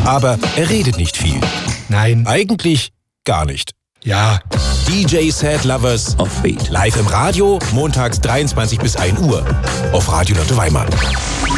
Aber er redet nicht viel. Nein. Eigentlich gar nicht. Ja. DJ Sad Lovers Offbeat. live im Radio, montags 23 bis 1 Uhr auf Radio Lotte Weimar.